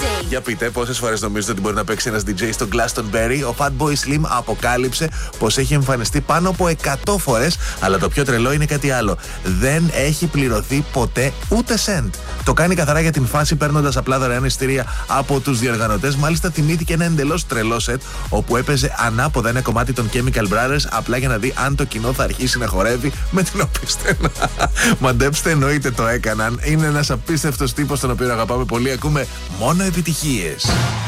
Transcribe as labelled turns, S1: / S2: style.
S1: DJ.
S2: Για πείτε, πόσες φορές νομίζετε ότι μπορεί να παίξει ένας DJ στο Glastonbury? Ο Fatboy Slim αποκάλυψε πως έχει εμφανιστεί πάνω από 100 φορές, αλλά το πιο τρελό είναι κάτι άλλο. Δεν έχει πληρωθεί ποτέ ούτε cent. Το κάνει καθαρά για την φάση, παίρνοντας απλά δωρεάν εισιτήρια από τους διοργανωτές. Μάλιστα, θυμήθηκε ένα εντελώς τρελό σετ όπου έπαιζε ανάποδα ένα κομμάτι των Chemical Brothers, απλά για να δει αν το κοινό θα αρχίσει να χορεύει με την οπισθένα. Μαντέψτε, εννοείται το έκαναν. Είναι ένας απίστευτος τύπος, τον οποίο αγαπάμε πολύ. Ακούμε μόνο επιτυχίες.